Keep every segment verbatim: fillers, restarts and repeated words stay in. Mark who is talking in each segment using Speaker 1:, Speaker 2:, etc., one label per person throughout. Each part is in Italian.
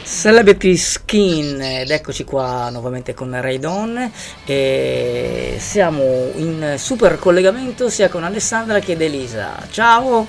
Speaker 1: Celebrity Skin, ed eccoci qua nuovamente con Ray Don e siamo in super collegamento sia con Alessandra che ed Elisa. Ciao!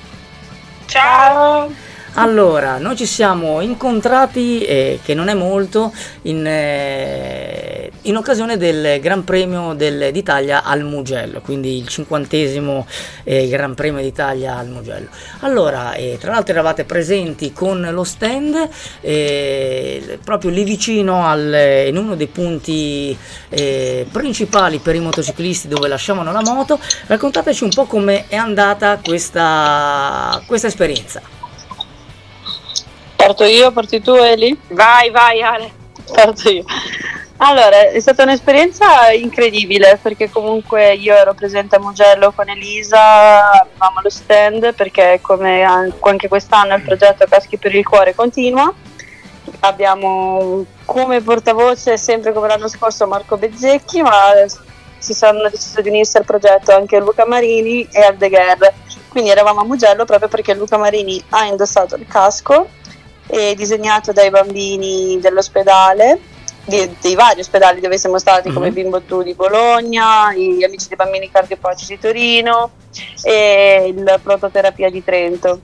Speaker 2: Ciao!
Speaker 1: Allora, noi ci siamo incontrati, eh, che non è molto, in, eh, in occasione del Gran Premio del, d'Italia al Mugello, quindi il cinquantesimo eh, Gran Premio d'Italia al Mugello. Allora, eh, tra l'altro eravate presenti con lo stand, eh, proprio lì vicino al, in uno dei punti eh, principali per i motociclisti dove lasciavano la moto. Raccontateci un po' come è andata questa, questa esperienza.
Speaker 2: Parto io, parti tu Eli?
Speaker 3: Vai, vai Ale.
Speaker 2: Parto io. Allora, è stata un'esperienza incredibile perché comunque io ero presente a Mugello con Elisa, avevamo lo stand perché come anche quest'anno il progetto Caschi per il Cuore continua. Abbiamo come portavoce, sempre come l'anno scorso, Marco Bezzecchi, ma si sono deciso di unirsi al progetto anche Luca Marini e Aldeguer. Quindi eravamo a Mugello proprio perché Luca Marini ha indossato il casco e disegnato dai bambini dell'ospedale, di, dei vari ospedali dove siamo stati, mm-hmm. come Bimbo Tu di Bologna, gli Amici dei Bambini Cardiopaci di Torino e il Prototerapia di Trento.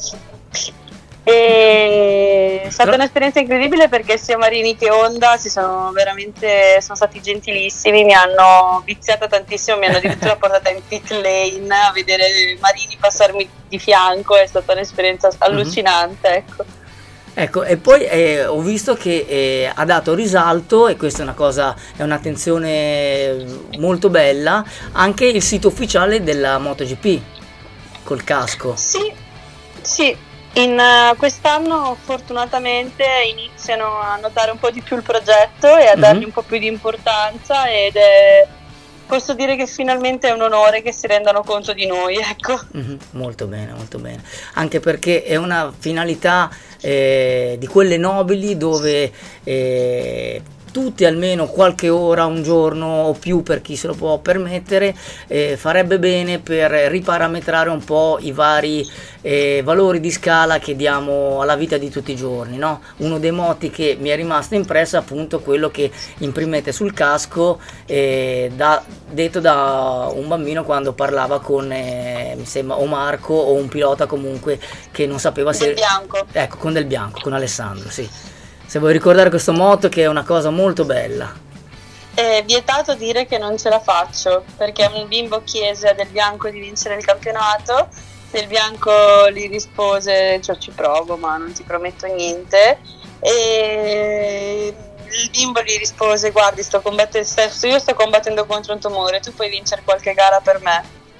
Speaker 2: E è stata un'esperienza incredibile perché sia Marini che Honda si sono veramente sono stati gentilissimi, mi hanno viziata tantissimo, mi hanno addirittura portata in pit lane a vedere Marini passarmi di fianco, è stata un'esperienza allucinante, mm-hmm. ecco.
Speaker 1: Ecco, e poi eh, ho visto che eh, ha dato risalto, e questa è una cosa, è un'attenzione molto bella, anche il sito ufficiale della MotoGP col casco.
Speaker 2: Sì, sì, in, uh, quest'anno fortunatamente iniziano a notare un po' di più il progetto e a dargli mm-hmm. un po' più di importanza ed è... Posso dire che finalmente è un onore che si rendano conto di noi, ecco.
Speaker 1: Mm-hmm, molto bene, molto bene. Anche perché è una finalità eh, di quelle nobili dove eh, tutti almeno qualche ora, un giorno o più per chi se lo può permettere, eh, farebbe bene per riparametrare un po' i vari eh, valori di scala che diamo alla vita di tutti i giorni, no? Uno dei motti che mi è rimasto impresso è appunto quello che imprimete sul casco, eh, da, detto da un bambino quando parlava con eh, mi sembra o Marco o un pilota comunque che non sapeva se...
Speaker 2: Del Bianco.
Speaker 1: Ecco, con Del Bianco, con Alessandro, sì. Se vuoi ricordare questo motto, che è una cosa molto bella.
Speaker 2: È vietato dire che non ce la faccio, perché un bimbo chiese a Del Bianco di vincere il campionato, Del Bianco gli rispose cioè ci provo ma non ti prometto niente, e il bimbo gli rispose guardi sto combattendo, io sto combattendo contro un tumore, tu puoi vincere qualche gara per me.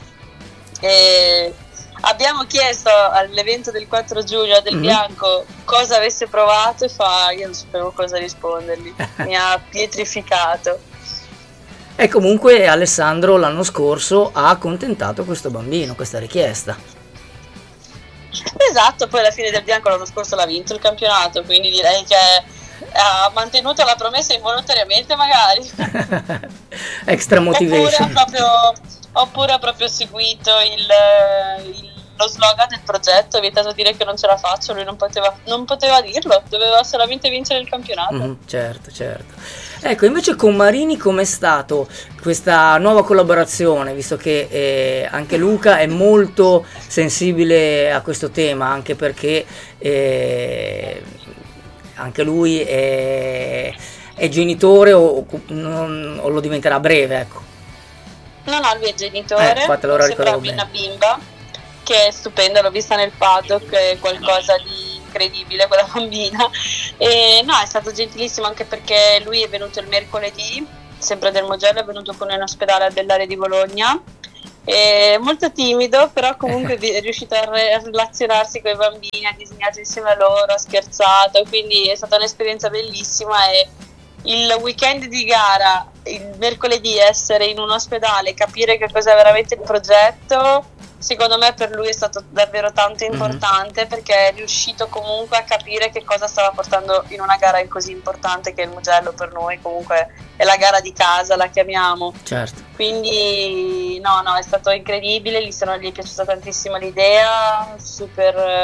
Speaker 2: E abbiamo chiesto all'evento del quattro giugno a Del mm-hmm. Bianco cosa avesse provato e fa io non sapevo cosa rispondergli, mi ha pietrificato.
Speaker 1: E comunque Alessandro l'anno scorso ha accontentato questo bambino, questa richiesta.
Speaker 2: Esatto, poi alla fine Del Bianco l'anno scorso l'ha vinto il campionato, quindi direi che ha mantenuto la promessa involontariamente magari.
Speaker 1: Extra motivation.
Speaker 2: Oppure ha proprio, oppure ha proprio seguito il, il, lo slogan del progetto, è vietato dire che non ce la faccio, lui non poteva, non poteva dirlo, doveva solamente vincere il campionato.
Speaker 1: Mm-hmm, certo, certo. Ecco, invece con Marini com'è stato questa nuova collaborazione, visto che eh, anche Luca è molto sensibile a questo tema, anche perché eh, anche lui è, è genitore o, non, o lo diventerà a breve, ecco.
Speaker 2: No, no, lui è genitore,
Speaker 1: eh,
Speaker 2: sembra una bimba, che è stupenda, l'ho vista nel paddock, è qualcosa di incredibile quella bambina. E no, è stato gentilissimo anche perché lui è venuto il mercoledì, sempre del Mugello, è venuto con noi in ospedale a Bellare di Bologna. È molto timido, però comunque è riuscito a relazionarsi con i bambini, ha disegnato insieme a loro, ha scherzato, quindi è stata un'esperienza bellissima. E il weekend di gara, il mercoledì, essere in un ospedale, capire che cos'è veramente il progetto, secondo me per lui è stato davvero tanto importante, mm-hmm. perché è riuscito comunque a capire che cosa stava portando in una gara così importante che è il Mugello per noi, comunque è la gara di casa, la chiamiamo.
Speaker 1: Certo.
Speaker 2: Quindi no, no, è stato incredibile, gli, sono, gli è piaciuta tantissimo l'idea, super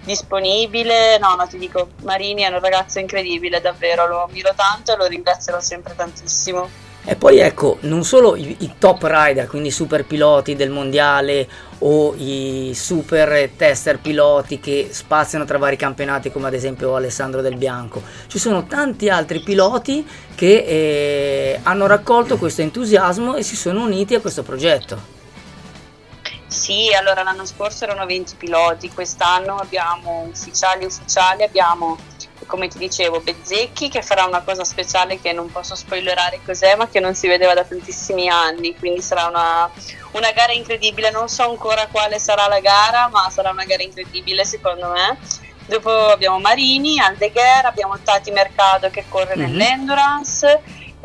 Speaker 2: disponibile. No, no, ti dico, Marini è un ragazzo incredibile, davvero, lo ammiro tanto e lo ringrazierò sempre tantissimo.
Speaker 1: E poi ecco, non solo i, i top rider, quindi i super piloti del mondiale o i super tester piloti che spaziano tra vari campionati, come ad esempio Alessandro Del Bianco, ci sono tanti altri piloti che eh, hanno raccolto questo entusiasmo e si sono uniti a questo progetto.
Speaker 2: Sì, allora l'anno scorso erano venti piloti, quest'anno abbiamo ufficiali ufficiali, abbiamo, come ti dicevo, Bezzecchi che farà una cosa speciale che non posso spoilerare cos'è, ma che non si vedeva da tantissimi anni, quindi sarà una, una gara incredibile. Non so ancora quale sarà la gara, ma sarà una gara incredibile secondo me. Dopo abbiamo Marini, Aldeguer, abbiamo Tati Mercado che corre mm-hmm. nell'endurance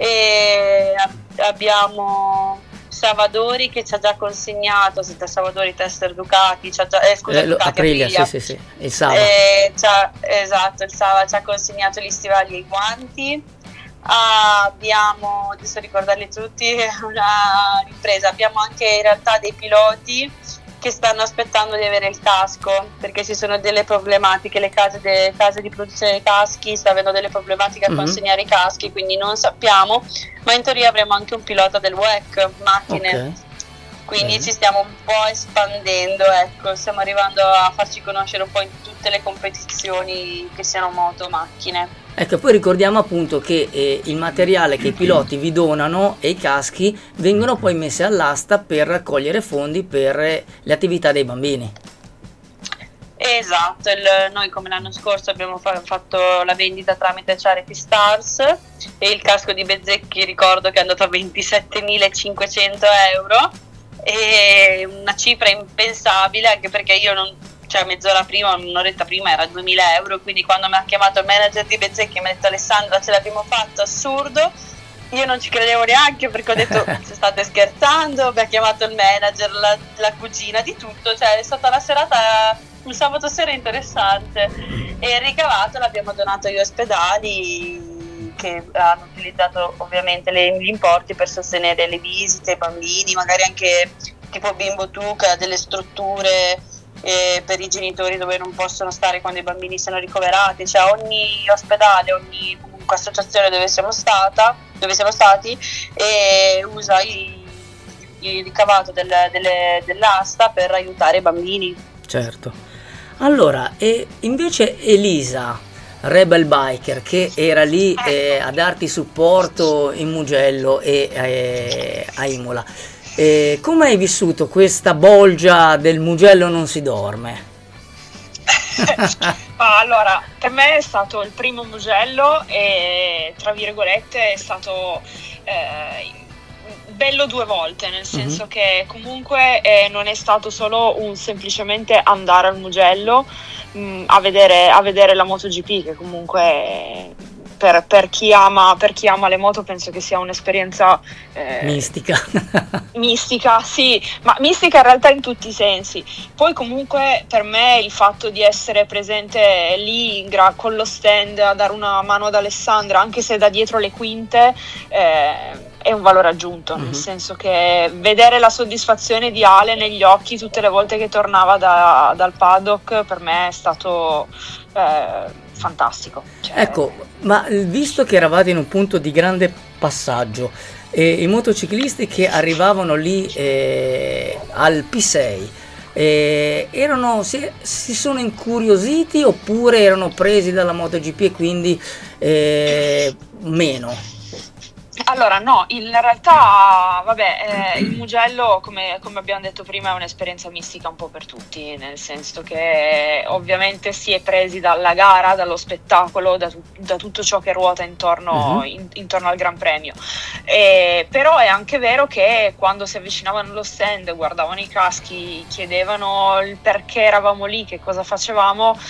Speaker 2: e abbiamo Savadori che ci ha già consegnato, Savadori tester Ducati, ci ha già, eh, scusa,
Speaker 1: eh,
Speaker 2: Ducati,
Speaker 1: Aprilia,
Speaker 2: Aprilia.
Speaker 1: Sì, sì, sì, il Sava.
Speaker 2: Eh, esatto, il Sava ci ha consegnato gli stivali e i guanti. Ah, abbiamo, adesso ricordarli tutti, una ripresa, abbiamo anche in realtà dei piloti che stanno aspettando di avere il casco perché ci sono delle problematiche, le case, de, case di produzione dei caschi stanno avendo delle problematiche a mm-hmm. consegnare i caschi, quindi non sappiamo, ma in teoria avremo anche un pilota del W E C macchine, okay. Quindi Bene. Ci stiamo un po' espandendo, ecco, stiamo arrivando a farci conoscere un po' in tutte le competizioni che siano moto, macchine.
Speaker 1: Ecco, poi ricordiamo appunto che eh, il materiale che i piloti vi donano e i caschi vengono poi messi all'asta per raccogliere fondi per eh, le attività dei bambini.
Speaker 2: Esatto, il, noi come l'anno scorso abbiamo fa- fatto la vendita tramite Charity Stars e il casco di Bezzecchi ricordo che è andato a ventisettemilacinquecento euro, e una cifra impensabile anche perché io non... cioè mezz'ora prima, un'oretta prima era duemila euro, quindi quando mi ha chiamato il manager di Bezzecchi mi ha detto Alessandra ce l'abbiamo fatto, assurdo, io non ci credevo neanche perché ho detto se state scherzando, mi ha chiamato il manager, la, la cugina, di tutto, cioè è stata una serata, un sabato sera interessante e il ricavato l'abbiamo donato agli ospedali che hanno utilizzato ovviamente le, gli importi per sostenere le visite ai bambini, magari anche tipo Bimbo Tu che ha delle strutture e per i genitori dove non possono stare quando i bambini sono ricoverati, cioè ogni ospedale, ogni comunque associazione dove siamo stata, dove siamo stati e usa i, il ricavato del, delle, dell'asta per aiutare i bambini.
Speaker 1: Certo. Allora, e invece Elisa, Rebel Biker, che era lì eh, a darti supporto in Mugello e eh, a Imola. Eh, come hai vissuto questa bolgia del Mugello non si dorme?
Speaker 3: Allora, per me è stato il primo Mugello e tra virgolette è stato eh, bello due volte, nel senso mm-hmm. che comunque eh, non è stato solo un semplicemente andare al Mugello mh, a vedere, a vedere la MotoGP, che comunque è, Per, per, chi ama, per chi ama le moto penso che sia un'esperienza eh,
Speaker 1: mistica
Speaker 3: mistica, sì, ma mistica in realtà in tutti i sensi. Poi comunque per me il fatto di essere presente lì in gra- con lo stand a dare una mano ad Alessandra, anche se da dietro le quinte, eh, è un valore aggiunto, mm-hmm. nel senso che vedere la soddisfazione di Ale negli occhi tutte le volte che tornava da, dal paddock per me è stato eh, fantastico. Cioè...
Speaker 1: Ecco, ma visto che eravate in un punto di grande passaggio e i motociclisti che arrivavano lì eh, al P sei eh, erano, si, si sono incuriositi oppure erano presi dalla MotoGP e quindi eh, meno?
Speaker 3: Allora no, in realtà vabbè, eh, il Mugello come, come abbiamo detto prima è un'esperienza mistica un po' per tutti, nel senso che ovviamente si è presi dalla gara, dallo spettacolo, da, da tutto ciò che ruota intorno, uh-huh. in, intorno al Gran Premio, e, però è anche vero che quando si avvicinavano allo stand, guardavano i caschi, chiedevano il perché eravamo lì, che cosa facevamo,